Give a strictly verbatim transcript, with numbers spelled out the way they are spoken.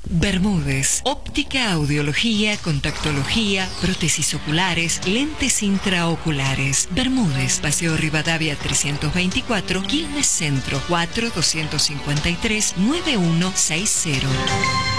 Bermúdez, óptica, audiología, contactología, prótesis oculares, lentes intraoculares. Bermúdez, Paseo Rivadavia trescientos veinticuatro, Quilmes Centro, cuatro dos cinco tres, nueve uno seis cero.